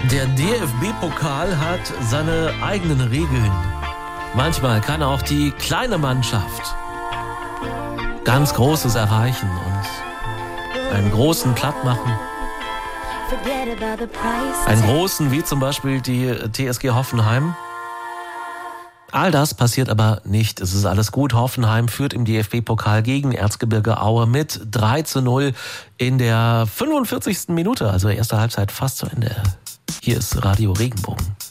Der DFB-Pokal hat seine eigenen Regeln. Manchmal kann auch die kleine Mannschaft ganz Großes erreichen und einen Großen platt machen. Einen Großen wie zum Beispiel die TSG Hoffenheim. All das passiert aber nicht. Es ist alles gut. Hoffenheim führt im DFB-Pokal gegen Erzgebirge Aue mit 3:0 in der 45. Minute. Also erste Halbzeit fast zu Ende. Hier ist Radio Regenbogen.